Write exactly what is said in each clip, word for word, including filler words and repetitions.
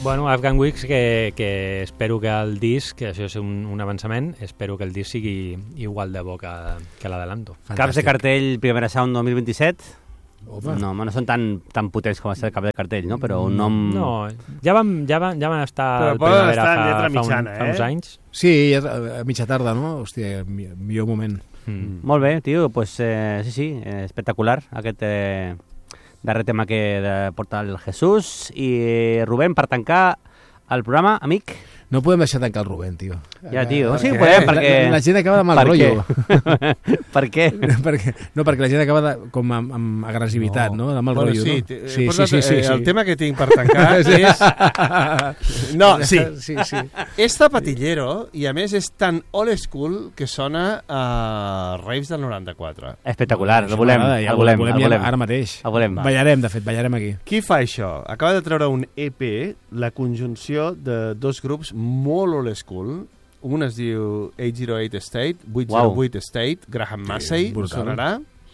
Bueno, Afghan Wigs, que, que espero que el disc, que això és un, un avançament, espero que el disc sigui igual de bo que, que l'adelanto. Caps de cartell Primera Sound dos mil vint-i-set. Opa. No, no són tan, tan potents com va ser el cap de cartell, no? Però un nom... No, ja vam, ja vam, ja vam estar Però al poden Primavera estar en fa, lletra fa, un, mitjana, fa uns eh? anys. Sí, a mitja tarda, no? Hòstia, mi- millor moment. Mm. Molt bé, tio, pues, eh, sí, sí, eh, espectacular aquest eh, darrer tema que de, porta el Jesús. I Rubén, per tancar el programa, amic... No podem deixar tancar el Rubén, tio. Ja, tio, Per sí, què? podem, perquè... La, la gent acaba de mal per rotllo. Què? Per què? perquè, no, perquè la gent acaba de, com amb, amb agressivitat, no? De mal Bueno, rotllo, sí, no? t- Sí, he sí, posat, sí, sí, eh, sí. El tema que tinc per tancar és... No, sí. sí, sí. És zapatillero i a més és tan old school que sona a Raves del noranta-quatre. Espectacular, el Això volem, m'agrada, ja el volem, volem el ja volem. ara mateix. El volem. Ballarem, de fet, ballarem aquí. Qui fa això? Acaba de treure un E P, la conjunció de dos grups molt old school. Un es diu vuit zero vuit State, vuit zero vuit Wow. State, Graham Massey, Sí, brutal. sonarà.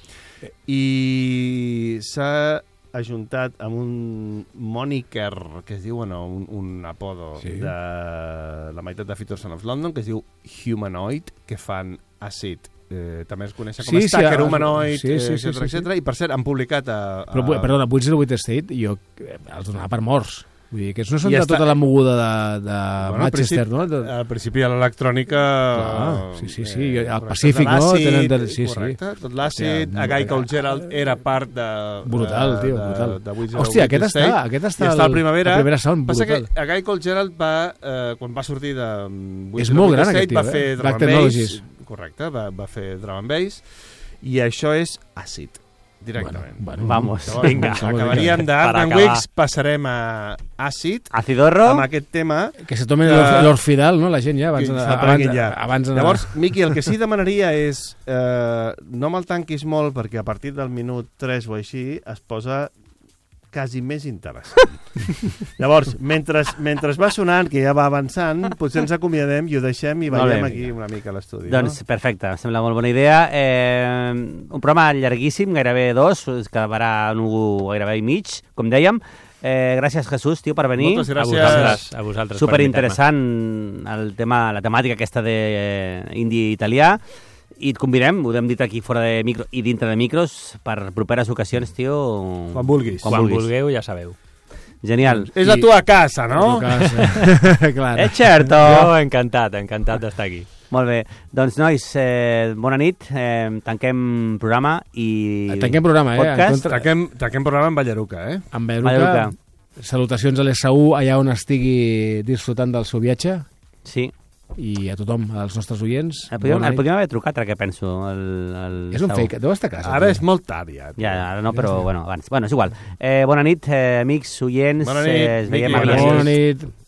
I s'ha ajuntat amb un moniker que es diu, bueno, un, un apodo Sí. de la meitat de Future Son of London, que es diu Humanoid, que fan Acid. Eh, també es coneix com Sí, a sí, Stacker, a- Humanoid, sí, sí, sí, etcètera, sí, sí. etcètera. I per cert, han publicat a... a... Però, perdona, vuit zero vuit State, jo eh, els donava per morts. Vull dir, que no són I de està- tota la moguda de, de Bueno, al Manchester, principi- no? De... Al principi a l'electrònica... Clar, sí, sí, sí, eh, al correcte, Pacífic, de no? l'àcid, Tenen de- sí, sí. correcte, tot l'àcid, Hòstia, a Guy Cole Gerald era part de... Brutal, de, tio, de, brutal. De vuit zero vuit Hòstia, aquest State. està, aquest està, I està al Primavera. al Primera Sound, Passa brutal. que a Guy Cole Gerald va, eh, quan va sortir de vuit És zero molt vuit gran, State, aquest tio, va eh? fer Black drum and bass, Technologies. correcte, va, va fer drum and bass, i això és àcid, directament. Bueno, bueno. Vamos, Llavors, vinga. acabaríem Per d'Arden acabar. Wigs, passarem a àcid, Acidorro. amb aquest tema. Que se tomen Que- l'or- l'orfidal, no? La gent ja, abans, Que de- s'ha abans, prenguin ja. abans de... Llavors, Miqui, el que sí demanaria és eh, no me'l tanquis molt perquè a partir del minut tres o així es posa quasi més interessant. Llavors, mentre, mentre va sonant, que ja va avançant, potser ens acomiadem i ho deixem i Molt veiem bé. aquí una mica a l'estudi. Doncs no? perfecte, em sembla molt bona idea. Eh, un programa llarguíssim, gairebé dos, es quedarà en un gairebé i mig, com dèiem. Eh, gràcies, Jesús, tio, per venir. Moltes A gràcies. vosaltres, a vosaltres per Superinteressant el tema, la temàtica aquesta de eh, indi italià. I et convidem, ho hem dit aquí fora de micro i dintre de micros, per properes ocasions, tio. Quan vulguis. Quan Quan vulguis. vulgueu, ja sabeu. Genial. És la tua casa, no? Clar. És certo. Jo encantat, encantat d'estar aquí. Molt bé. Doncs, nois, eh, bona nit. Eh, tanquem programa i... Tanquem programa, eh? En Podcast. contra- Tanquem, tanquem programa amb Ballaruca, eh? Amb Belluca. Belluca. Salutacions a l'S U, allà on estigui disfrutant del seu viatge, Sí. i a tothom, als nostres oients. El podíem, Bona el nit. podíem haver trucat, ara que penso. El, el És un Sau. fake, deu estar a casa. Ara tio. és molt tard, ja. Ja, ara no, però bueno, abans. Bueno, és igual. Eh, bona nit, eh, amics, oients. Bona nit, eh, ens veiem Miqui, aviat. Bona nit.